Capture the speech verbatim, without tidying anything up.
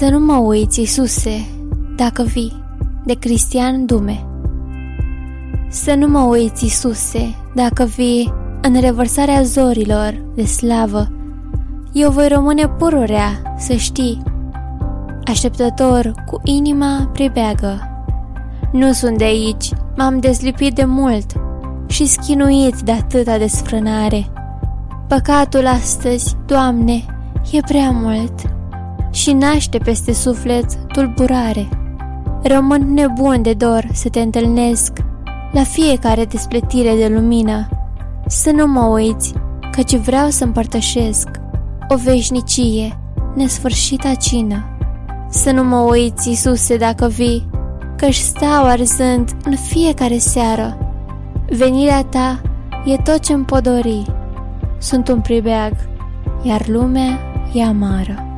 Să nu mă uiți, Iisuse, dacă vii, de Cristian Dume. Să nu mă uiți, Iisuse, dacă vii în revărsarea zorilor de slavă. Eu voi rămâne pururea, să știi, așteptător cu inima pribeagă. Nu sunt de aici, m-am dezlipit de mult și schinuit de atâta desfrânare. Păcatul astăzi, Doamne, e prea mult și naște peste suflet tulburare. Rămân nebun de dor să te întâlnesc la fiecare despletire de lumină. Să nu mă uiți, căci vreau să împărtășesc o veșnicie nesfârșită cină. Să nu mă uiți, Iisuse, dacă vii, că-și stau arzând în fiecare seară. Venirea ta e tot ce-mi pot dori. Sunt un pribeag, iar lumea e amară.